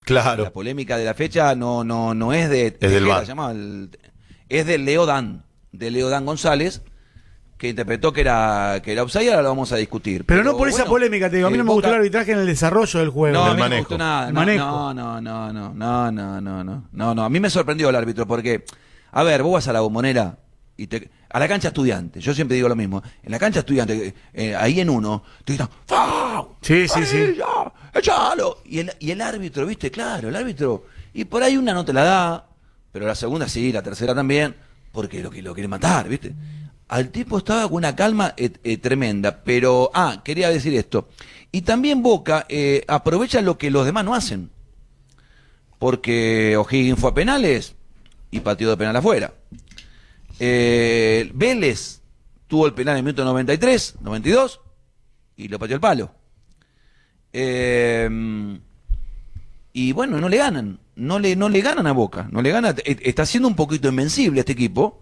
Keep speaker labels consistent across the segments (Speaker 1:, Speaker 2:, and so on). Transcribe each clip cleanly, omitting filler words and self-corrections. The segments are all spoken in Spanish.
Speaker 1: Claro.
Speaker 2: La polémica de la fecha no es de...
Speaker 1: Es del VAR.
Speaker 2: Es de Leo Dan González, que interpretó que era offside, ahora lo vamos a discutir.
Speaker 3: Pero no por esa polémica, te digo, a mí no me gustó el arbitraje en el desarrollo del juego.
Speaker 2: No, a mí no me
Speaker 1: manejo.
Speaker 2: gustó nada.
Speaker 3: El manejo.
Speaker 2: No, a mí me sorprendió el árbitro porque, a ver, vos vas a la Bombonera y a la cancha Estudiante, yo siempre digo lo mismo, en la cancha Estudiante, ahí en uno, te gritan, ¡Fau!
Speaker 3: Sí.
Speaker 2: ¡Echalo! Y el árbitro, viste, claro, el árbitro, y por ahí una no te la da, pero la segunda sí, la tercera también, porque lo quiere matar, viste. Al tipo estaba con una calma tremenda, pero, quería decir esto. Y también Boca aprovecha lo que los demás no hacen. Porque O'Higgins fue a penales y pateó de penal afuera. Vélez tuvo el penal en el minuto 93, 92 y lo pateó al palo. Y bueno, no le ganan. No le ganan a Boca. No le gana. Está siendo un poquito invencible este equipo.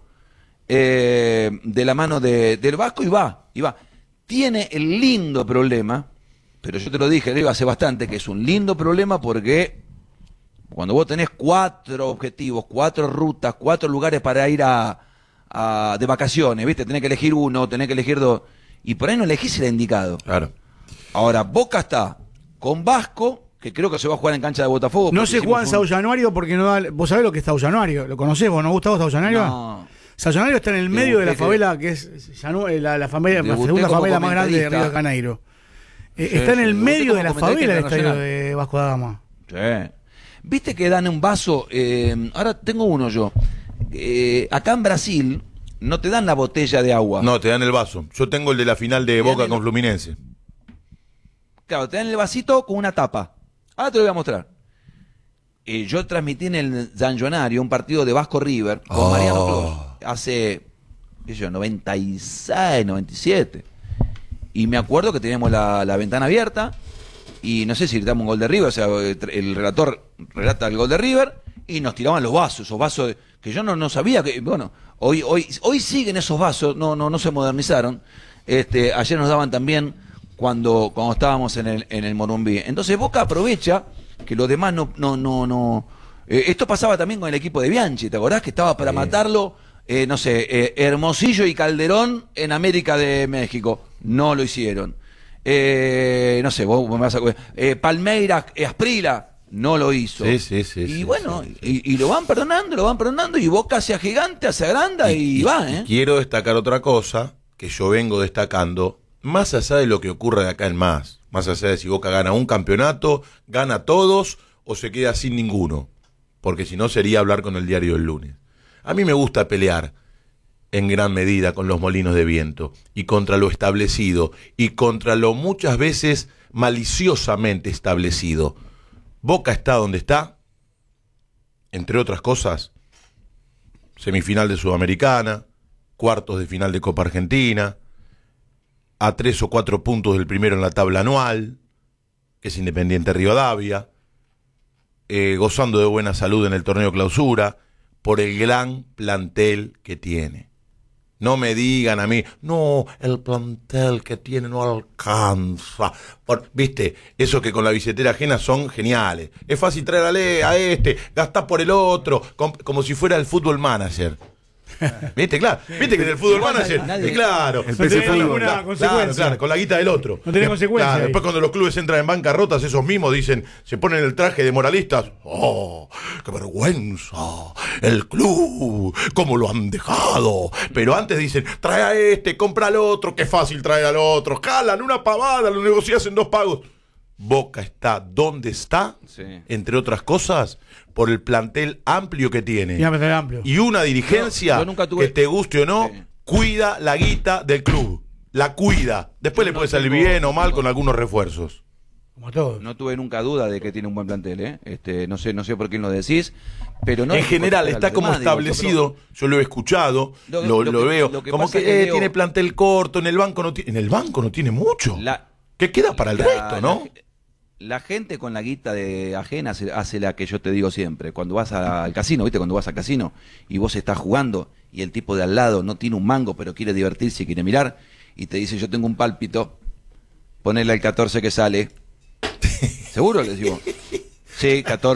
Speaker 2: De la mano del Vasco y va. Tiene el lindo problema, pero yo te lo dije, Leo, hace bastante, que es un lindo problema porque cuando vos tenés 4 objetivos, 4 rutas, 4 lugares para ir de vacaciones, ¿viste? Tenés que elegir uno, tenés que elegir 2, y por ahí no elegís el indicado.
Speaker 1: Claro.
Speaker 2: Ahora, Boca está con Vasco, que creo que se va a jugar en cancha de Botafogo.
Speaker 3: No se juega en Sao Januario porque no da... ¿Vos sabés lo que es Sao Januario? ¿Lo conocés vos? ¿No, Gustavo, Sao Januario?
Speaker 2: No.
Speaker 3: Sao Januario está en el medio de la favela, que es la segunda favela más grande de Río de Janeiro. Está en el medio de la favela el estadio de Vasco da Gama.
Speaker 2: Sí. ¿Viste que dan un vaso? Ahora tengo uno yo. Acá en Brasil no te dan la botella de agua.
Speaker 1: No, te dan el vaso. Yo tengo el de la final de Boca con Fluminense.
Speaker 2: Claro, te dan el vasito con una tapa. Ahora te lo voy a mostrar. Yo transmití en el Zanjonario un partido de Vasco River con Mariano Clos hace, qué sé yo, 96, 97. Y me acuerdo que teníamos la ventana abierta y no sé si gritamos un gol de River, o sea, el relator relata el gol de River y nos tiraban los vasos, esos vasos que yo no sabía que, bueno, hoy siguen esos vasos, no se modernizaron. Ayer nos daban también cuando estábamos en el Morumbí. Entonces Boca aprovecha que los demás no. Esto pasaba también con el equipo de Bianchi, ¿te acordás? Que estaba para matarlo, Hermosillo y Calderón en América de México. No lo hicieron. No sé, vos me vas a... Palmeiras, Asprila, no lo hizo.
Speaker 1: Sí.
Speaker 2: Y bueno, y lo van perdonando, y Boca se agigante, se agranda y va, ¿eh?
Speaker 1: Quiero destacar otra cosa que yo vengo destacando, más allá de lo que ocurre de acá en más allá de si Boca gana un campeonato, gana todos o se queda sin ninguno, porque si no sería hablar con el diario del lunes. A mí me gusta pelear en gran medida con los molinos de viento y contra lo establecido y contra lo muchas veces maliciosamente establecido. Boca está donde está, entre otras cosas, semifinal de Sudamericana, cuartos de final de Copa Argentina, a 3 o 4 puntos del primero en la tabla anual, que es Independiente Rivadavia, gozando de buena salud en el torneo clausura, por el gran plantel que tiene. No me digan a mí, no, el plantel que tiene no alcanza. Viste, esos que con la billetera ajena son geniales. Es fácil traer a este, gastar por el otro, como si fuera el Fútbol Manager. ¿Viste? Claro. ¿Viste que en el Fútbol Manager? Claro.
Speaker 3: No tiene ninguna consecuencia.
Speaker 1: Claro, con la guita del otro.
Speaker 3: No tiene consecuencia.
Speaker 1: Claro, después cuando los clubes entran en bancarrotas, esos mismos dicen, se ponen el traje de moralistas. ¡Oh, qué vergüenza! El club, cómo lo han dejado. Pero antes dicen, trae a este, compra al otro, qué fácil traer al otro. Jalan una pavada, lo negocias en 2 pagos. Boca está donde está, sí, entre otras cosas, por el plantel amplio que tiene. Y una dirigencia que te guste o no, sí, cuida la guita del club. La cuida. Después le puede salir bien o mal con algunos refuerzos.
Speaker 3: Como todos.
Speaker 2: No tuve nunca duda de que tiene un buen plantel, no sé por qué lo decís, pero no.
Speaker 1: En general está como establecido, yo lo he escuchado, lo veo, como que tiene plantel corto, en el banco no tiene mucho. ¿Qué queda para el resto, no?
Speaker 2: La gente con la guita de ajena hace la que yo te digo siempre. Cuando vas al casino, ¿viste? Cuando vas al casino y vos estás jugando y el tipo de al lado no tiene un mango, pero quiere divertirse y quiere mirar, y te dice, yo tengo un pálpito, ponele al 14 que sale. ¿Seguro? Le digo, sí, 14.